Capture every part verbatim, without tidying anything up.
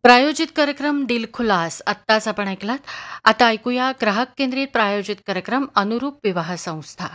प्रायोजित कार्यक्रम दिल खुलास आत्ताच आपण ऐकलात. आता ऐकूया ग्राहक केंद्रित प्रायोजित कार्यक्रम अनुरूप विवाह संस्था.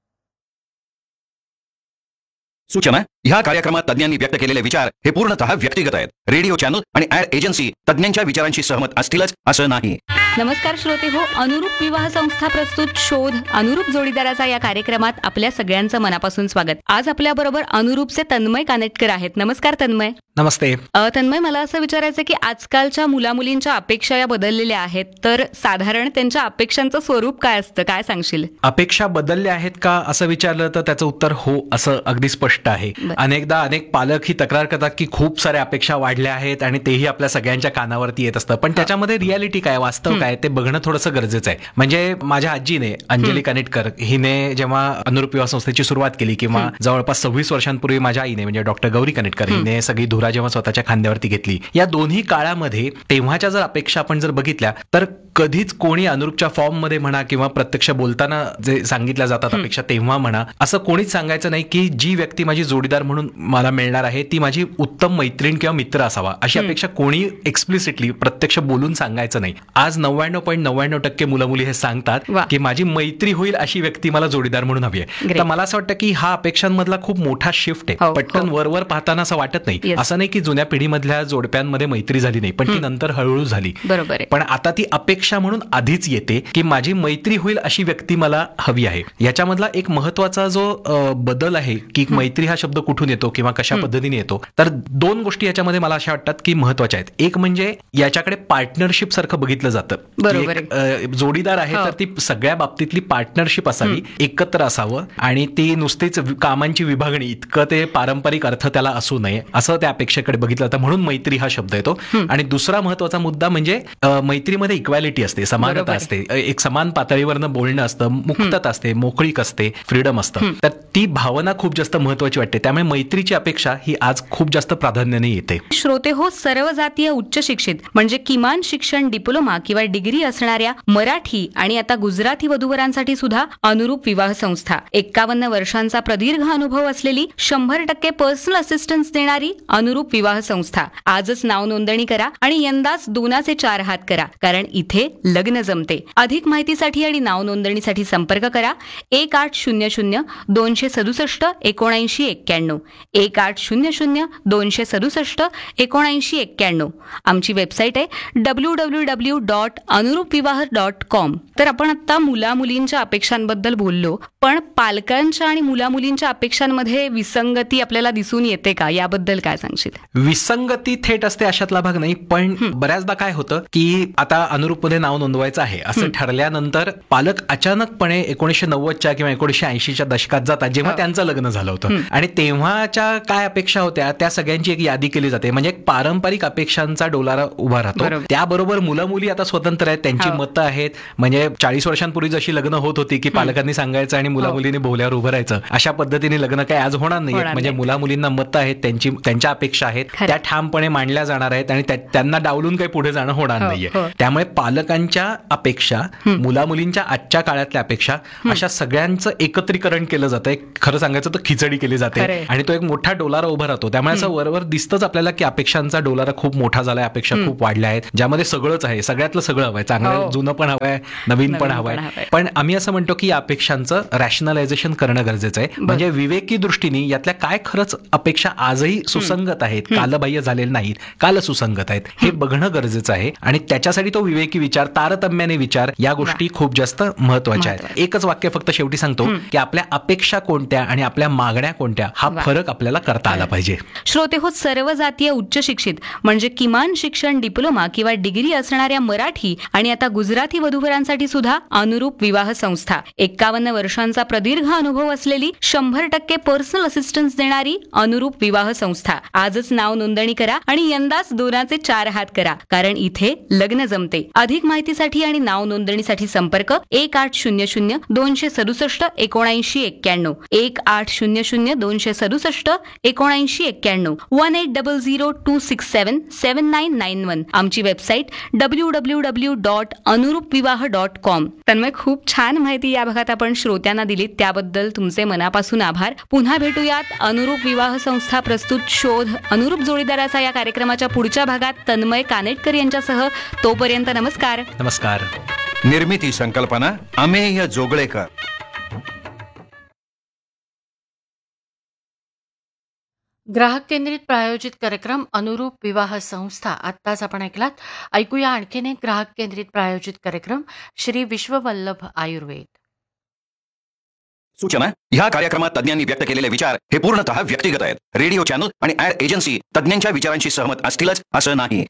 सूचना: ह्या कार्यक्रमात तज्ञांनी व्यक्त केलेले विचार हे पूर्णतः व्यक्तिगत आहेत. रेडिओ चॅनल आणि ऍड एजन्सी तज्ञांच्या विचारांशी सहमत असतीलच असं नाही. नमस्कार श्रोते हो, अनुरूप विवाह संस्था प्रस्तुत शोध अनुरूप जोडीदाराचा या कार्यक्रमात आपल्या सगळ्यांचं मनापासून स्वागत. आज आपल्या बरोबर अनुरूपचे तन्मय कानेटकर आहेत. नमस्कार तन्मय. नमस्ते. अ, तन्मय, मला असं विचारायचं की आजकालच्या मुलामुलींच्या अपेक्षा या बदललेल्या आहेत, तर साधारण त्यांच्या अपेक्षांचं स्वरूप काय असतं, काय सांगशील? अपेक्षा बदलल्या आहेत का असं विचारलं तर त्याचं उत्तर हो असं अगदी स्पष्ट आहे. अनेकदा अनेक पालक ही तक्रार करतात की खूप साऱ्या अपेक्षा वाढल्या आहेत आणि तेही आपल्या सगळ्यांच्या कानावरती येत असतं. पण त्याच्यामध्ये रियालिटी काय, वास्तव काय ते बघणं थोडंसं गरजेचं आहे. म्हणजे माझ्या आजीने, अंजली कानेटकर हिने जेव्हा अनुरूप विवाह संस्थेची सुरुवात केली किंवा जवळपास सव्वीस वर्षांपूर्वी माझ्या आईने म्हणजे डॉक्टर गौरी कानेटकर हिने सगळी धुरा जेव्हा स्वतःच्या खांद्यावरती घेतली, या दोन्ही काळामध्ये तेव्हाच्या जर अपेक्षा आपण जर बघितल्या तर कधीच कोणी अनुरूपच्या फॉर्म मध्ये म्हणा किंवा प्रत्यक्ष बोलताना जे सांगितल्या जातात अपेक्षा तेव्हा म्हणा, असं कोणीच सांगायचं नाही की जी व्यक्ती माझी जोडीदार म्हणून मला मिळणार आहे ती माझी उत्तम मैत्रीण किंवा मित्र असावा, अशी अपेक्षा कोणी एक्सप्लिसिटली प्रत्यक्ष बोलून सांगायचं नाही. आज नव्याण्णव पॉईंट नव्याण्णव टक्के मुलं मुली हे सांगतात की माझी मैत्री होईल अशी व्यक्ती मला जोडीदार म्हणून हवी आहे. तर मला असं वाटतं की हा अपेक्षांमधला खूप मोठा शिफ्ट आहे. पटकन वरवर पाहताना असं वाटत नाही. असं नाही की जुन्या पिढीमधल्या जोडप्यांमध्ये मैत्री झाली नाही, पण ती नंतर हळूहळू झाली. बरोबर. पण आता ती अपेक्षा म्हणून आधीच येते की माझी मैत्री होईल अशी व्यक्ती मला हवी आहे. याच्यामधला एक महत्वाचा जो बदल आहे की मैत्री हा शब्द कुठून येतो किंवा कशा पद्धतीने येतो, तर दोन गोष्टी याच्यामध्ये मला अशा वाटतात की महत्वाच्या आहेत. एक म्हणजे याच्याकडे पार्टनरशिप सारखं बघितलं जातं. जोडीदार आहे तर ती सगळ्या बाबतीतली पार्टनरशिप असावी, एकत्र असावं आणि ती नुसतीच कामांची विभागणी इतकं ते पारंपरिक अर्थ त्याला असू नये असं त्या अपेक्षेकडे बघितलं जातं. म्हणून मैत्री हा शब्द येतो. आणि दुसरा महत्वाचा मुद्दा म्हणजे मैत्रीमध्ये इक्वॅलिटी असते, समानता असते, एक समान पातळीवरनं बोलणं असतं, मुक्तता असते, मोकळीक असते, फ्रीडम असतं. तर ती भावना खूप जास्त महत्वाची वाटते. त्यामुळे मैत्रीची अपेक्षा ही आज खूप जास्त प्राधान्याने येते. श्रोते हो, सर्व जातीय उच्च शिक्षित म्हणजे किमान शिक्षण डिप्लोमा किंवा डिग्री असणाऱ्या मराठी आणि आता गुजराती वधूवरांसाठी सुद्धा अनुरूप विवाह संस्था, एक्कावन्न वर्षांचा प्रदीर्घ अनुभव असलेली, शंभर टक्के पर्सनल असिस्टन्स देणारी अनुरूप विवाह संस्था. आजच नाव नोंदणी करा आणि यंदाच दोनाचे चार हात करा, कारण इथे लग्न जमते. अधिक माहितीसाठी आणि नाव नोंदणीसाठी संपर्क करा एक आठ शून्य शून्य दोनशे सदुसष्ट एकोणऐंशी एक्क्याण्णव एक आठ शून्य शून्य दोनशे सदुसष्ट एकोणऐंशी एक्क्याण्णव. आमची वेबसाईट आहे डब्ल्यू डब्ल्यू डब्ल्यू डॉट अनुरूप विवाह डॉट कॉम. तर आपण आता मुला मुलींच्या अपेक्षांबद्दल बोललो, पण पालकांच्या आणि मुला मुलींच्या अपेक्षांमध्ये विसंगती आपल्याला दिसून येते का, याबद्दल काय सांगशील? विसंगती थेट असते अशातला भाग नाही, पण बऱ्याचदा काय होतं की आता अनुरूप मध्ये नाव नोंदवायचं आहे असं ठरल्यानंतर पालक अचानकपणे एकोणीसशे नव्वदच्या किंवा एकोणीसशे ऐंशीच्या दशकात जातात, जेव्हा त्यांचं लग्न झालं होतं. आणि तेव्हाच्या काय अपेक्षा होत्या त्या सगळ्यांची एक यादी केली जाते. म्हणजे एक पारंपरिक अपेक्षांचा डोलारा उभा राहतो. त्याबरोबर मुलं मुली आता स्वतंत्र आहेत, त्यांची मतं आहेत. म्हणजे चाळीस वर्षांपूर्वी जशी लग्न होत होती की पालकांनी सांगायचं आणि मुला मुलींनी बोल्यावर उभं राहायचं, अशा पद्धतीने लग्न काही आज होणार नाही. म्हणजे मुला मुलींना मतं आहेत, त्यांची त्यांच्या अपेक्षा आहेत, त्या ठामपणे मांडल्या जाणार आहेत आणि त्यांना डावलून काही पुढे जाणं होणार नाहीये. त्यामुळे पालकांच्या अपेक्षा, मुला मुलींच्या आजच्या काळातल्या अपेक्षा, अशा सगळ्यांचं एकत्रीकरण केलं जातं. खरं सांगायचं तर खिचडी केली जाते आणि तो एक मोठा डोलारा उभा राहतो. त्यामुळे असं वरवर दिसतंच आपल्याला की अपेक्षांचा डोलारा खूप मोठा झालाय, अपेक्षा खूप वाढल्या आहेत, ज्यामध्ये सगळंच आहे, सगळ्यातलं सगळं हवंय, चांगलं जुनं पण हवंय, नवीन पण हवंय. पण आम्ही असं म्हणतो की या अपेक्षांचं रॅशनलायझेशन करणं गरजेचं आहे. म्हणजे विवेकी दृष्टीने यातल्या काय खरंच अपेक्षा आजही सुसंगत आहेत, कालबाह्य झालेल्या नाहीत, काल सुसंगत आहेत, हे बघणं गरजेचं आहे. आणि त्याच्यासाठी तो विवेकी विचार, तारतम्याने विचार, या गोष्टी खूप जास्त महत्वाच्या आहेत. एकच वाक्य फक्त शेवटी सांगतो की आपल्या अपेक्षा कोणत्या आणि आपल्या मागण्या कोणत्या, हा फरक आपल्याला करता आला पाहिजे. श्रोते हो, सर्व जातीय उच्च शिक्षित म्हणजे किमान शिक्षण डिप्लोमा किंवा डिग्री असणाऱ्या मराठी आणि आता गुजराती वधूवरांसाठी सुद्धा अनुरूप विवाह संस्था, एक्कावन्न वर्षांचा प्रदीर्घ अनुभव असलेली, शंभर टक्के पर्सनल असिस्टन्स देणारी अनुरूप विवाह संस्था. आजच नाव नोंदणी करा आणि यंदाच दोनाचे चार हात करा, कारण इथे लग्न जमते. अधिक अधिक माहितीसाठी आणि नाव नोंदणीसाठी संपर्क एक आठ शून्य शून्य दोनशे सदुसष्ट एकोणऐंशी एक्क्याण्णव एक आठ शून्य शून्य दोनशे सदुसष्ट एकोणऐंशी एक्क्याण्णव one eight double zero to six seven seven nine nine one. आमची website W W W dot अनुरूप विवाह डॉट कॉम. तन्मय, खूप छान माहिती या भागात आपण श्रोत्यांना दिली, त्याबद्दल तुमचे मनापासून आभार. पुन्हा भेटूयात अनुरूप विवाह संस्था प्रस्तुत शोध अनुरूप जोडीदाराचा या कार्यक्रमाच्या पुढच्या भागात तन्मय कानेटकर यांच्यासह. तोपर्यंत नमस्कार. नमस्कार. निर्मिती संकल्पना अमेय जोगळेकर. ग्राहक केंद्रित प्रायोजित कार्यक्रम अनुरूप विवाह संस्था आत्ताच आपण ऐकलात. ऐकूया आणखीन एक ग्राहक केंद्रित प्रायोजित कार्यक्रम श्री विश्ववल्लभ आयुर्वेद. सूचना: ह्या कार्यक्रमात तज्ञांनी व्यक्त केलेले विचार हे पूर्णतः व्यक्तिगत आहेत. रेडिओ चॅनल आणि ऍड एजन्सी तज्ञांच्या विचारांशी सहमत असतीलच असं नाही.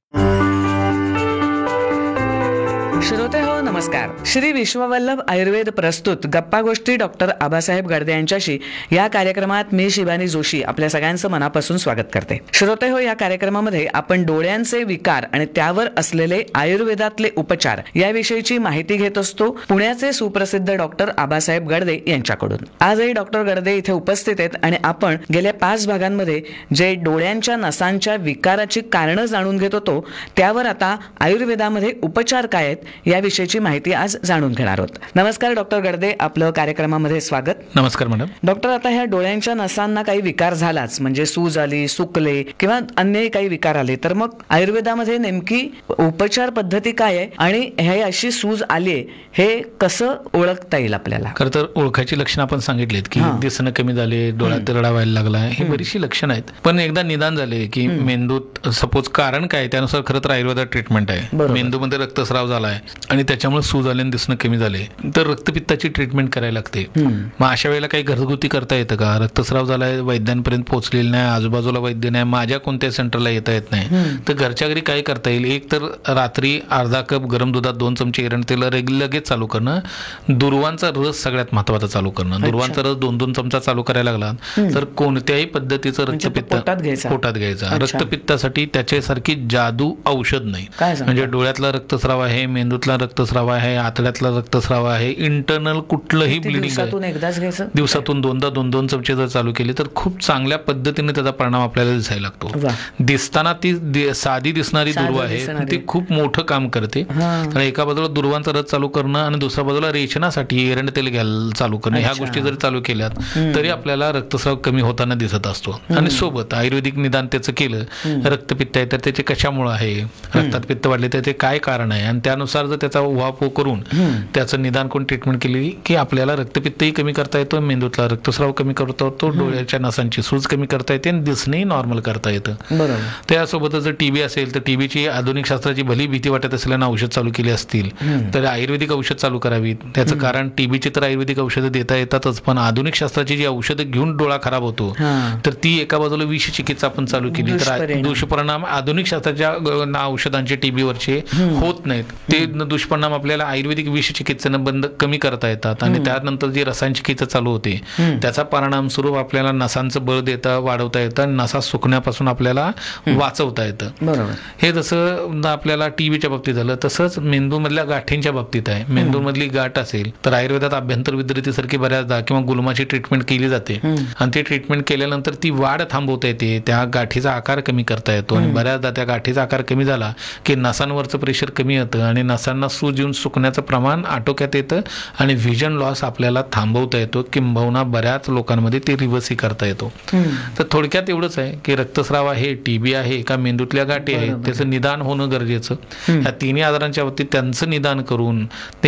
श्रोते हो, नमस्कार. श्री विश्ववल्लभ आयुर्वेद प्रस्तुत गप्पा गोष्टी डॉक्टर आबासाहेब गडदे यांच्याशी या कार्यक्रमात मी शिवानी जोशी आपल्या सगळ्यांचं मनापासून स्वागत करते. श्रोते हो, या कार्यक्रमामध्ये आपण डोळ्यांचे विकार आणि त्यावर असलेले आयुर्वेदातले उपचार याविषयीची माहिती घेत असतो पुण्याचे सुप्रसिद्ध डॉक्टर आबासाहेब गडदे यांच्याकडून. आजही डॉक्टर गडदे इथे उपस्थित आहेत आणि आपण गेल्या पाच भागांमध्ये जे डोळ्यांच्या नसांच्या विकाराची कारणं जाणून घेत होतो त्यावर आता आयुर्वेदामध्ये उपचार काय आहेत याविषयीची माहिती आज जाणून घेणार आहोत. नमस्कार डॉक्टर गडदे, आपलं कार्यक्रमामध्ये स्वागत. नमस्कार मॅडम. डॉक्टर, आता ह्या डोळ्यांच्या नसांना काही विकार झालाच म्हणजे सूज आली, सुकले किंवा अन्य काही विकार आले तर मग आयुर्वेदामध्ये नेमकी उपचार पद्धती काय आहे आणि हे अशी सूज आली हे कसं ओळखता येईल आपल्याला? खरं तर ओळखायची लक्षणं आपण सांगितलीत की दिसणं कमी झाले, डोळ्यात रडा व्हायला लागला, ही बरीचशी लक्षणं आहेत. पण एकदा निदान झाले की मेंदूत सपोज कारण काय त्यानुसार खरं तर आयुर्वेदात ट्रीटमेंट आहे. मेंदूमध्ये रक्तस्राव झालाय आणि त्याच्यामुळे सूज आल्याने दिसणं कमी झाले तर रक्तपित्ताची ट्रीटमेंट करायला लागते. मग अशा वेळेला काही घरगुती करता येतं का? रक्तस्राव झालाय, वैद्यांपर्यंत पोहोचलेलं नाही, आजूबाजूला वैद्य नाही, माझ्या कोणत्या सेंटरला येता येत नाही, तर घरच्या घरी काय करता येईल? एक तर रात्री अर्धा कप गरम दुधात दोन चमचे एरण तेल लगेच चालू करणं. दुर्वांचा रस सगळ्यात महत्वाचा चालू करणं. दुर्वांचा रस दोन दोन चमचा चालू करायला लागला तर कोणत्याही पद्धतीचं रक्तपित्त पोटात घ्यायचा. रक्तपित्तासाठी त्याच्यासारखी जादू औषध नाही. म्हणजे डोळ्यातला रक्तस्राव आहे, मेंदूतला रक्तस्राव आहे, आतड्यातला रक्तस्राव आहे, इंटरनल कुठलंही ब्लिडिंग आहे, दिवसातून दोनदा दोन दोन चमचे जर चालू केले तर खूप चांगल्या पद्धतीने त्याचा परिणाम आपल्याला दिसायला लागतो. दिसताना ती साधी दिसणारी दुर्वा आहे ती खूप मोठं काम करते. आणि एका बाजूला दुर्वांचा रस चालू करणं आणि दुसऱ्या बाजूला रेचनासाठी एरंड तेल घ्यायला चालू करणं, ह्या गोष्टी जरी चालू केल्यात तरी आपल्याला रक्तस्राव कमी होताना दिसत असतो. आणि सोबत आयुर्वेदिक निदान त्याचं केलं, रक्तपित्त आहे तर त्याचे कशामुळे आहे, रक्तात पित्त वाढले तर ते काय कारण आहे, आणि त्यानुसार जर त्याचा उहापोह करून त्याचं निदान करून ट्रीटमेंट केली की आपल्याला रक्तपित्तही कमी करता येतो, मेंदूतला रक्तस्राव कमी करता येतो, डोळ्याच्या नसांची सूज कमी करता येते आणि दिसणंही नॉर्मल करता येतं. त्यासोबतच जर टीबी असेल तर टीबीची आधुनिक शास्त्राची भली भीती वाटत असल्यानं औषध चालू केली असतील तर आयुर्वेदिक औषध चालू करावीत. त्याचं कारण टीबीची तर आयुर्वेदिक औषधं देता येतातच, पण आधुनिक शास्त्राची जी औषधं घेऊन डोळा खराब होतो तर ती एका बाजूला विष चिकित्सा आपण चालू केली तर दुष्परिणाम आधुनिक शास्त्राच्या औषधांचे टीबीवरचे होत नाहीत. ते दुष्परिणाम आपल्याला आयुर्वेदिक विष चिकित्सेनं बंद कमी करता येतात. आणि त्यानंतर जी रसायन चिकित्सा चालू होते त्याचा परिणाम स्वरूप आपल्याला नसांचं बळ देता वाढवता येतं आणि नसा सुकण्यापासून आपल्याला वाचवता येतं. हे जसं आपल्याला टीबीच्या बाबतीत झालं तसंच मेंदूमधल्या गाठींच्या बाबतीत आहे. मेंदूमधली गाठ असेल तर आयुर्वेदात अभ्यंतर विद्युतीसारखी बऱ्याचदा किंवा गुलमाची ट्रीटमेंट केली जाते आणि ती ट्रीटमेंट केल्यानंतर ती वाढ थांबवता येते, त्या गाठीचा आकार कमी करता येतो. आणि बऱ्याचदा त्या गाठीचा आकार कमी झाला की नसांवरचं प्रेशर कमी येतं आणि नसांना सूज येऊन सुकण्याचं प्रमाण आटोक्यात येतं आणि व्हिजन लॉस आपल्याला थांबवता येतो, किंबहुना बऱ्याच लोकांमध्ये ते रिव्हर्सही करता येतो. तर थोडक्यात एवढंच आहे की रक्तस्राव आहे, टीबी आहे का मेंदूतल्या गाठी आहेत त्याचं निदान होणं गरजेचं. या तिन्ही आजारांच्या बाबतीत त्यांचं निदान करून